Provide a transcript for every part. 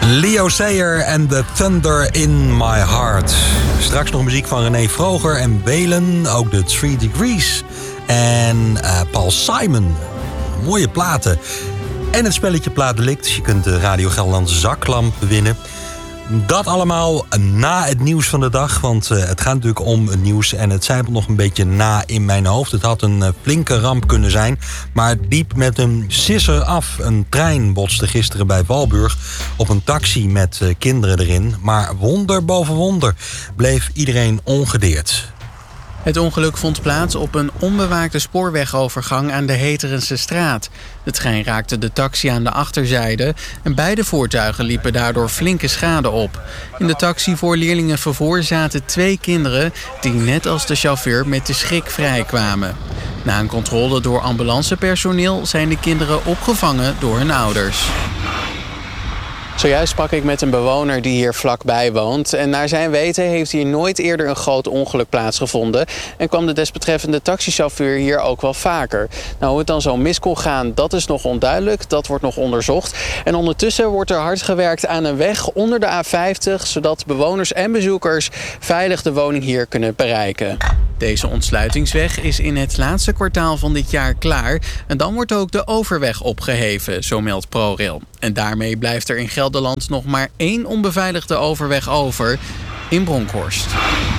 Leo Sayer en The Thunder in My Heart. Straks nog muziek van René Vroger en Welen. Ook de 3 Degrees. En Paul Simon. Mooie platen. En het spelletje Plaatdelict. Je kunt de Radio Gelderland zaklamp winnen. Dat allemaal na het nieuws van de dag. Want het gaat natuurlijk om het nieuws. En het zijpelt nog een beetje na in mijn hoofd. Het had een flinke ramp kunnen zijn. Maar het liep met een sisser af. Een trein botste gisteren bij Valburg op een taxi met kinderen erin. Maar wonder boven wonder bleef iedereen ongedeerd. Het ongeluk vond plaats op een onbewaakte spoorwegovergang aan de Heterense straat. De trein raakte de taxi aan de achterzijde en beide voertuigen liepen daardoor flinke schade op. In de taxi voor leerlingenvervoer zaten 2 kinderen die net als de chauffeur met de schrik vrijkwamen. Na een controle door ambulancepersoneel zijn de kinderen opgevangen door hun ouders. Zojuist sprak ik met een bewoner die hier vlakbij woont. En naar zijn weten heeft hier nooit eerder een groot ongeluk plaatsgevonden. En kwam de desbetreffende taxichauffeur hier ook wel vaker. Nou, hoe het dan zo mis kon gaan, dat is nog onduidelijk. Dat wordt nog onderzocht. En ondertussen wordt er hard gewerkt aan een weg onder de A50... zodat bewoners en bezoekers veilig de woning hier kunnen bereiken. Deze ontsluitingsweg is in het laatste kwartaal van dit jaar klaar. En dan wordt ook de overweg opgeheven, zo meldt ProRail. En daarmee blijft er in Gelderland nog maar 1 onbeveiligde overweg over, in Bronkhorst.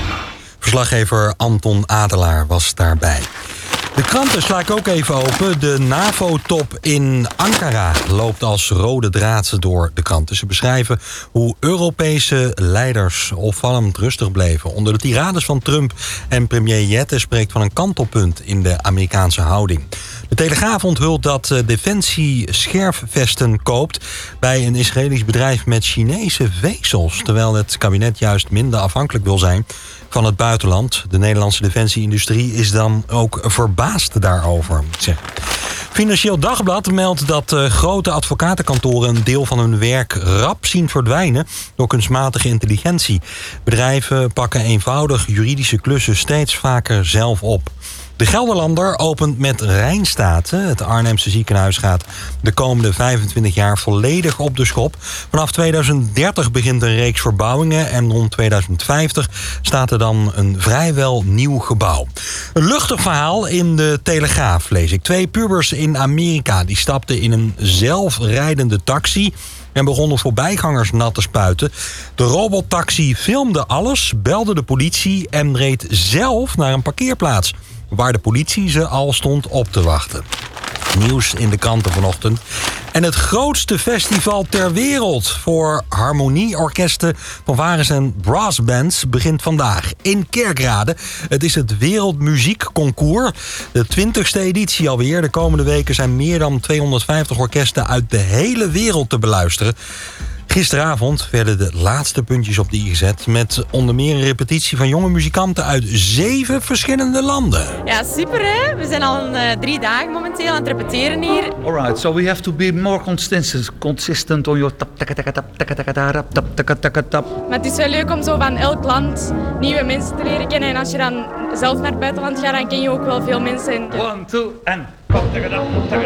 Verslaggever Anton Adelaar was daarbij. De kranten sla ik ook even open. De NAVO-top in Ankara loopt als rode draad door de kranten. Ze beschrijven hoe Europese leiders opvallend rustig bleven. Onder de tirades van Trump en premier Jette spreekt van een kantelpunt in de Amerikaanse houding. De Telegraaf onthult dat Defensie scherfvesten koopt bij een Israëlisch bedrijf met Chinese vezels, terwijl het kabinet juist minder afhankelijk wil zijn van het buitenland. De Nederlandse defensieindustrie is dan ook verbaasd daarover. Financieel Dagblad meldt dat grote advocatenkantoren een deel van hun werk rap zien verdwijnen door kunstmatige intelligentie. Bedrijven pakken eenvoudig juridische klussen steeds vaker zelf op. De Gelderlander opent met Rijnstaten. Het Arnhemse ziekenhuis gaat de komende 25 jaar volledig op de schop. Vanaf 2030 begint een reeks verbouwingen en rond 2050 staat er dan een vrijwel nieuw gebouw. Een luchtig verhaal in de Telegraaf lees ik. 2 pubers in Amerika die stapten in een zelfrijdende taxi en begonnen voorbijgangers nat te spuiten. De robottaxi filmde alles, belde de politie en reed zelf naar een parkeerplaats waar de politie ze al stond op te wachten. Nieuws in de kranten vanochtend. En het grootste festival ter wereld voor harmonieorkesten, fanfares en brassbands begint vandaag in Kerkrade. Het is het Wereldmuziekconcours. De 20e editie alweer. De komende weken zijn meer dan 250 orkesten uit de hele wereld te beluisteren. Gisteravond werden de laatste puntjes op de i gezet met onder meer een repetitie van jonge muzikanten uit 7 verschillende landen. Ja, super hè. We zijn al 3 dagen momenteel aan het repeteren hier. Alright, so we have to be more consistent on your tap tap. Maar het is wel leuk om zo van elk land nieuwe mensen te leren kennen. En als je dan zelf naar het buitenland gaat, dan ken je ook wel veel mensen. 1, 2 en